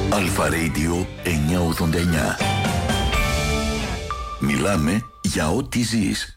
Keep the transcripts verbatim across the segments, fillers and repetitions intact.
Αλφα Radio εννιακόσια ογδόντα εννιά. Μιλάμε για ό,τι ζεις.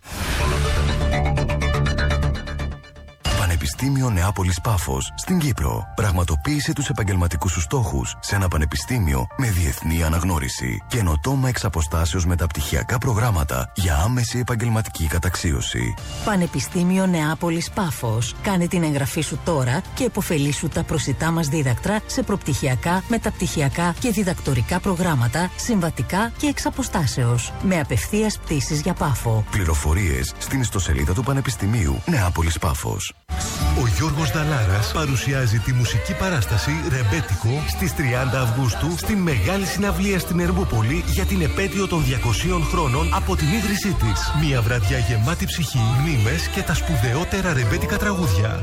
Πανεπιστήμιο Νεάπολης Πάφος στην Κύπρο. Πραγματοποίησε τους επαγγελματικούς σου στόχους σε ένα πανεπιστήμιο με διεθνή αναγνώριση. Καινοτόμα εξ αποστάσεως μεταπτυχιακά προγράμματα για άμεση επαγγελματική καταξίωση. Πανεπιστήμιο Νεάπολης Πάφος. Κάνε την εγγραφή σου τώρα και επωφελήσου τα προσιτά μας δίδακτρα σε προπτυχιακά, μεταπτυχιακά και διδακτορικά προγράμματα, συμβατικά και εξ αποστάσεως. Με απευθείας πτήσεις για Πάφο. Πληροφορίες στην ιστοσελίδα του Πανεπιστημίου Νεάπολης Πάφος. Ο Γιώργος Δαλάρας παρουσιάζει τη μουσική παράσταση Ρεμπέτικο στις τριάντα Αυγούστου στην μεγάλη συναυλία στην Ερμούπολη για την επέτειο των διακοσίων χρόνων από την ίδρυσή της. Μια βραδιά γεμάτη ψυχή, μνήμες και τα σπουδαιότερα ρεμπέτικα τραγούδια.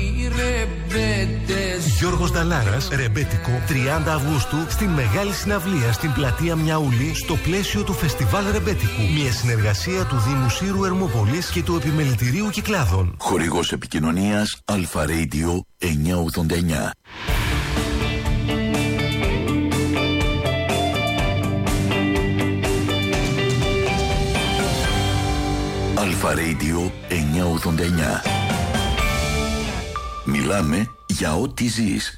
Γιώργος Δαλάρας, Ρεμπέτικο, τριάντα Αυγούστου στην μεγάλη συναυλία στην πλατεία Μιαούλη στο πλαίσιο του Φεστιβάλ Ρεμπέτικου. Μια συνεργασία του Δήμου Σύρου Ερμούπολης και του Επιμελητηρίου Κυκλάδων. Χορηγός επικοινωνίας Αλφα Radio εννιακόσια ογδόντα εννιά. Αλφα Radio εννιακόσια ογδόντα εννιά. Μιλάμε για ό,τι ζεις.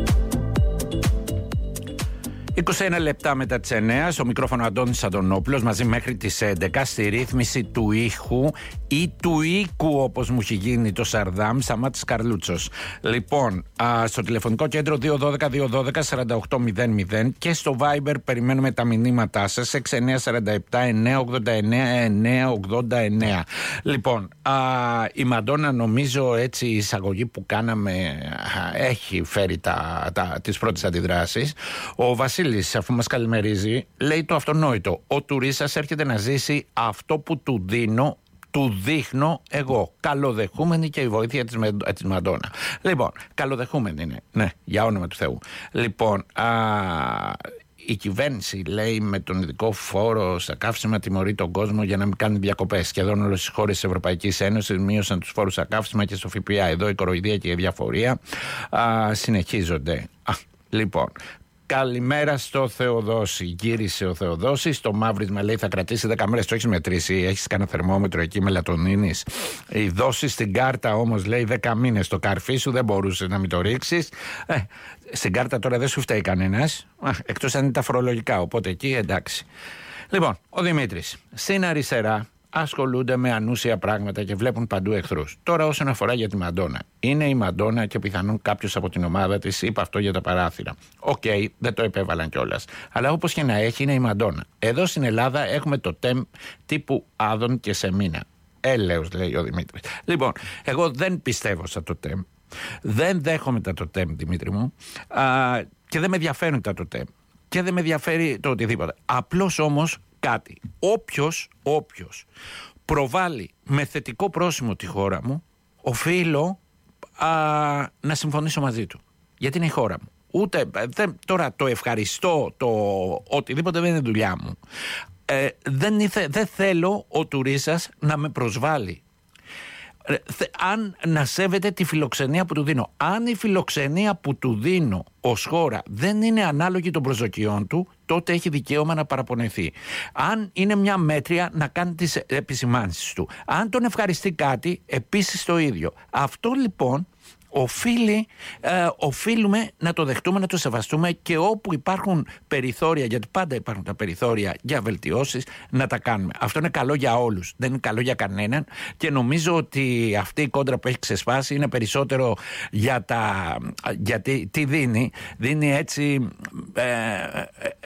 είκοσι ένα λεπτά μετά τις εννιά, στο μικρόφωνο Αντώνης Αντωνόπουλος, μαζί μέχρι τις έντεκα, στη ρύθμιση του ήχου ή του οίκου, όπως μου έχει γίνει το Σαρδάμ, Σαμάτης Καρλούτσος. Λοιπόν, α, στο τηλεφωνικό κέντρο δύο ένα δύο δύο ένα δύο σαράντα οκτώ μηδέν μηδέν και στο Viber περιμένουμε τα μηνύματά σας, έξι εννιά τέσσερα επτά εννιακόσια ογδόντα εννέα εννιακόσια ογδόντα εννέα. Λοιπόν, α, η Μαντόνα, νομίζω έτσι η εισαγωγή που κάναμε α, έχει φέρει τα, τα, τις πρώτες αντιδράσεις. Ο Βασίλης, αφού μας καλημερίζει, λέει το αυτονόητο: ο τουρίστας έρχεται να ζήσει αυτό που του δίνω, του δείχνω εγώ. Καλοδεχούμενη και η βοήθεια της, με, της Μαντόνα. Λοιπόν, καλοδεχούμενη είναι. Ναι, για όνομα του Θεού. Λοιπόν, α, η κυβέρνηση, λέει, με τον ειδικό φόρο στα καύσιμα τιμωρεί τον κόσμο για να μην κάνει διακοπές. Σχεδόν όλες οι χώρες της Ευρωπαϊκής Ένωσης μείωσαν τους φόρους στα καύσιμα και στο ΦΠΑ. Εδώ η κοροϊδία και η διαφορία α, συνεχίζονται. Α, λοιπόν. Καλημέρα στο Θεοδόση. Γύρισε ο Θεοδόσης. Το μαύρισμα, λέει, θα κρατήσει δέκα μέρες. Το έχεις μετρήσει? Έχεις κανένα θερμόμετρο εκεί μελατονίνης? Η δόση στην κάρτα όμως, λέει, δέκα μήνες. Το καρφί σου δεν μπορούσε να μην το ρίξεις. Ε, στην κάρτα τώρα δεν σου φταίει κανένας. Εκτός αν είναι τα φορολογικά. Οπότε εκεί εντάξει. Λοιπόν, ο Δημήτρης. Στην αριστερά ασχολούνται με ανούσια πράγματα και βλέπουν παντού εχθρούς. Τώρα, όσον αφορά για τη Μαντόνα, είναι η Μαντόνα και πιθανόν κάποιος από την ομάδα της είπε αυτό για τα παράθυρα. Οκ, okay, δεν το επέβαλαν κιόλας. Αλλά όπως και να έχει, είναι η Μαντόνα. Εδώ στην Ελλάδα έχουμε το τεμ τύπου Άδων και Σεμίνα. Έλεος, λέει ο Δημήτρης. Λοιπόν, εγώ δεν πιστεύω στα το τεμ. Δεν δέχομαι τα το τεμ, Δημήτρη μου. Α, και δεν με ενδιαφέρουν τα το τεμ. Και δεν με ενδιαφέρει το οτιδήποτε. Απλώς όμως κάτι. Όποιος, όποιος προβάλλει με θετικό πρόσημο τη χώρα μου, οφείλω α, να συμφωνήσω μαζί του. Γιατί είναι η χώρα μου. Ούτε, δεν, τώρα το ευχαριστώ, το οτιδήποτε δεν είναι δουλειά μου. Ε, δεν, ήθε, δεν θέλω ο τουρίστας να με προσβάλλει. Αν να σέβεται τη φιλοξενία που του δίνω. Αν η φιλοξενία που του δίνω ως χώρα δεν είναι ανάλογη των προσδοκιών του, τότε έχει δικαίωμα να παραπονεθεί. Αν είναι μια μέτρια, να κάνει τις επισημάνσεις του. Αν τον ευχαριστεί κάτι, επίσης το ίδιο. Αυτό λοιπόν οφείλει, ε, οφείλουμε να το δεχτούμε, να το σεβαστούμε και όπου υπάρχουν περιθώρια, γιατί πάντα υπάρχουν τα περιθώρια για βελτιώσεις, να τα κάνουμε. Αυτό είναι καλό για όλους, δεν είναι καλό για κανέναν και νομίζω ότι αυτή η κόντρα που έχει ξεσπάσει είναι περισσότερο για τα... γιατί τι δίνει, δίνει έτσι... Ε,